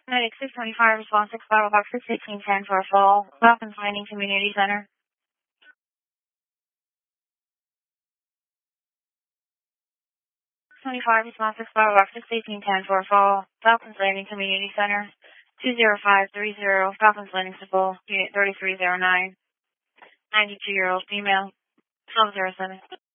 Medic 625, response 6 Bible Box 61810 for a fall. Falcons Landing Community Center. 25, response 6 Bible Box 61810 for a fall. Falcons Landing Community Center. 20530, Falcons Landing Support, Unit 3309. 92-year-old female. 1207.